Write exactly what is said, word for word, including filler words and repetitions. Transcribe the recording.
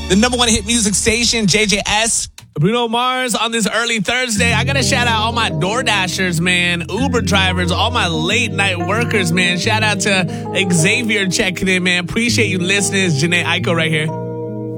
the number one hit music station, J J S. Bruno Mars on this early Thursday. I got to shout out all my Door Dashers, man. Uber drivers, all my late night workers, man. Shout out to Xavier checking in, man. Appreciate you listening. It's Janae Aiko right here.